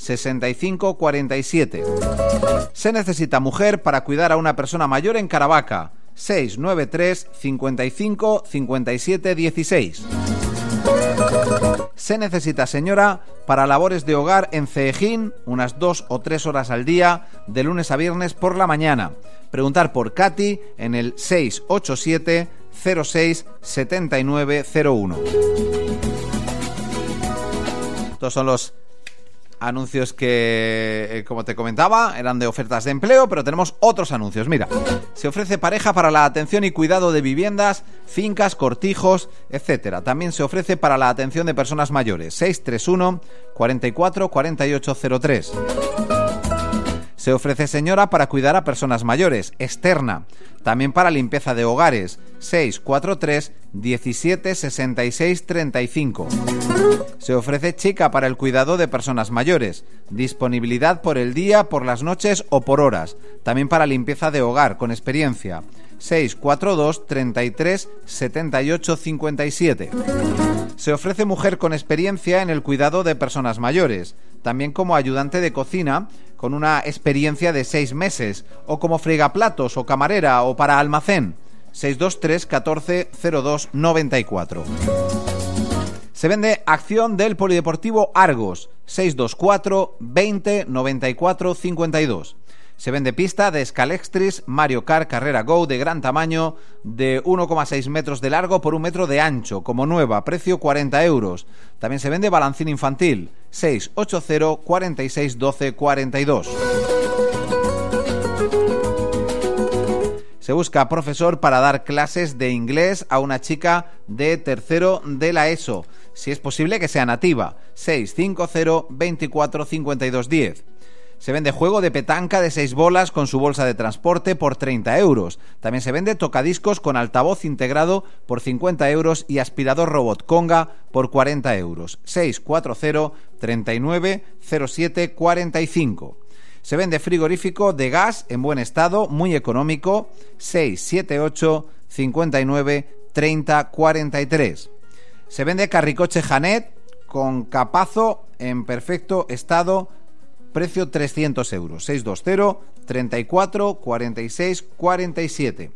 65 47. Se necesita mujer para cuidar a una persona mayor en Caravaca. 693 55 57 16. Se necesita señora para labores de hogar en Ceejín, unas 2 o 3 horas al día, de lunes a viernes por la mañana. Preguntar por Katy en el 687 06 79 01. Estos son los anuncios que, como te comentaba, eran de ofertas de empleo, pero tenemos otros anuncios. Mira, se ofrece pareja para la atención y cuidado de viviendas, fincas, cortijos, etcétera. También se ofrece para la atención de personas mayores. 631 44 4803. Se ofrece señora para cuidar a personas mayores, externa. También para limpieza de hogares. 643 17 66 35. Se ofrece chica para el cuidado de personas mayores. Disponibilidad por el día, por las noches o por horas. También para limpieza de hogar, con experiencia. 642 33 78 57. Se ofrece mujer con experiencia en el cuidado de personas mayores. También como ayudante de cocina con una experiencia de 6 meses, o como fregaplatos o camarera o para almacén. 623 14 02 94. Se vende acción del Polideportivo Argos. 624 20 94 52. Se vende pista de Scalextric Mario Kart Carrera Go de gran tamaño, de 1,6 metros de largo por 1 metro de ancho, como nueva, precio 40 euros. También se vende balancín infantil. 680 46 12 42. Se busca profesor para dar clases de inglés a una chica de tercero de la ESO. Si es posible que sea nativa. 650 24 52 10. Se vende juego de petanca de 6 bolas con su bolsa de transporte por 30 euros. También se vende tocadiscos con altavoz integrado por 50 euros y aspirador robot Conga por 40 euros. 640 39 07 45. Se vende frigorífico de gas en buen estado, muy económico. 678 59 30 43. Se vende carricoche Janet con capazo en perfecto estado, precio 300 euros. 620 34 46 47.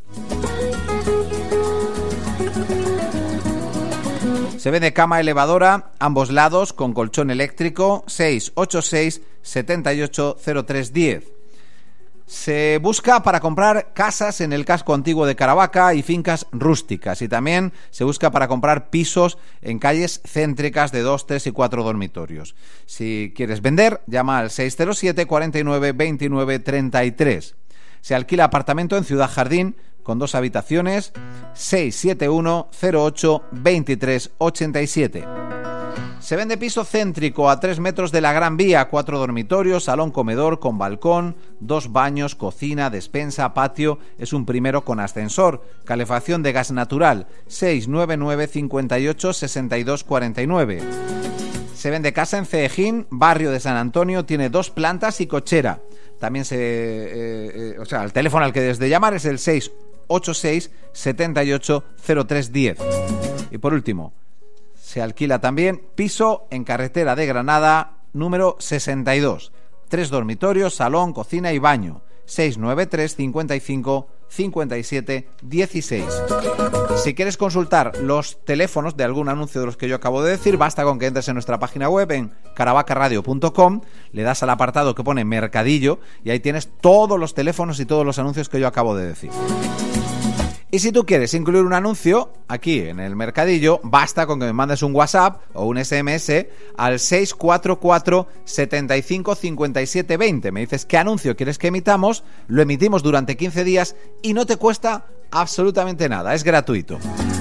Se vende cama elevadora, ambos lados, con colchón eléctrico. 686 78 03 10. Se busca para comprar casas en el casco antiguo de Caravaca y fincas rústicas, y también se busca para comprar pisos en calles céntricas de 2, 3 y 4 dormitorios. Si quieres vender, llama al 607 49 29 33. Se alquila apartamento en Ciudad Jardín con 2 habitaciones. 671 08 23 87. Se vende piso céntrico a 3 metros de la Gran Vía, 4 dormitorios, salón comedor con balcón, 2 baños, cocina, despensa, patio. Es un primero con ascensor, calefacción de gas natural. 699 58 62 49. Se vende casa en Ceejín, barrio de San Antonio, tiene 2 plantas y cochera. También el teléfono al que debes de llamar es el 686 78 03 10. Y por último, se alquila también piso en carretera de Granada, número 62. 3 dormitorios, salón, cocina y baño. 693 55 57 16. Si quieres consultar los teléfonos de algún anuncio de los que yo acabo de decir, basta con que entres en nuestra página web en caravacaradio.com, le das al apartado que pone Mercadillo y ahí tienes todos los teléfonos y todos los anuncios que yo acabo de decir. Y si tú quieres incluir un anuncio aquí en el Mercadillo, basta con que me mandes un WhatsApp o un SMS al 644 75 57 20. Me dices qué anuncio quieres que emitamos, lo emitimos durante 15 días y no te cuesta absolutamente nada, es gratuito.